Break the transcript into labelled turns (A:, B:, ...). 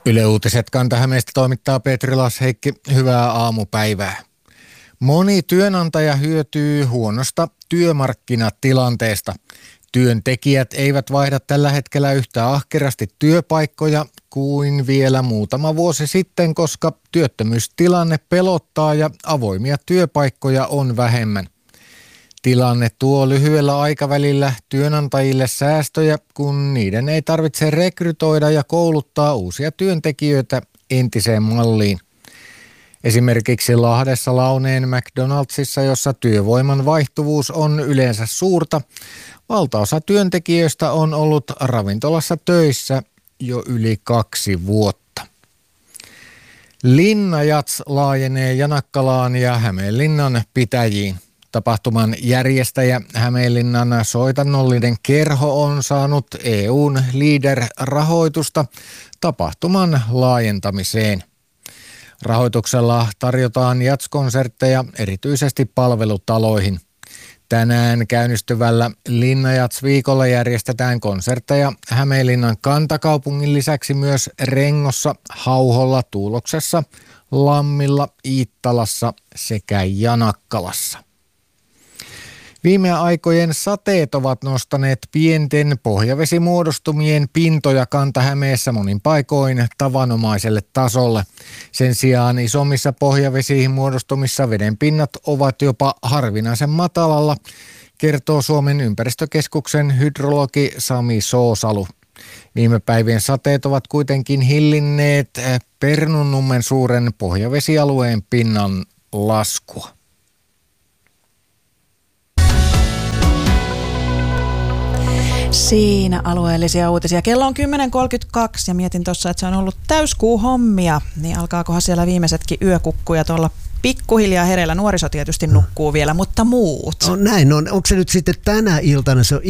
A: Yle Uutiset Kanta-Hämeestä toimittaa Petri Lasheikki. Hyvää aamupäivää. Moni työnantaja hyötyy huonosta työmarkkinatilanteesta. Työntekijät eivät vaihda tällä hetkellä yhtä ahkerasti työpaikkoja kuin vielä muutama vuosi sitten, koska työttömyystilanne pelottaa ja avoimia työpaikkoja on vähemmän. Tilanne tuo lyhyellä aikavälillä työnantajille säästöjä, kun niiden ei tarvitse rekrytoida ja kouluttaa uusia työntekijöitä entiseen malliin. Esimerkiksi Lahdessa Launeen McDonaldsissa, jossa työvoiman vaihtuvuus on yleensä suurta, valtaosa työntekijöistä on ollut ravintolassa töissä jo yli 2 vuotta. Linnajats laajenee Janakkalaan ja Hämeenlinnan pitäjiin. Tapahtuman järjestäjä Hämeenlinnan soitannollinen kerho on saanut EU:n LEADER-rahoitusta tapahtuman laajentamiseen. Rahoituksella tarjotaan jatskonsertteja erityisesti palvelutaloihin. Tänään käynnistyvällä Linnajats-viikolla järjestetään konsertteja Hämeenlinnan kantakaupungin lisäksi myös Rengossa, Hauholla, Tuuloksessa, Lammilla, Iittalassa sekä Janakkalassa. Viime aikojen sateet ovat nostaneet pienten pohjavesimuodostumien pintoja Kanta-Hämeessä monin paikoin tavanomaiselle tasolle. Sen sijaan isommissa pohjavesimuodostumissa vedenpinnat ovat jopa harvinaisen matalalla, kertoo Suomen ympäristökeskuksen hydrologi Sami Soosalu. Viime päivien sateet ovat kuitenkin hillinneet Pernunnummen suuren pohjavesialueen pinnan laskua.
B: Siinä alueellisia uutisia. Kello on 10.32 ja mietin tuossa, että se on ollut täyskuu hommia. Niin alkaakohan siellä viimeisetkin yökukkujat olla pikkuhiljaa hereillä. Nuoriso tietysti nukkuu vielä, mutta muut.
C: No näin on. Onko se nyt sitten tänä iltana, se on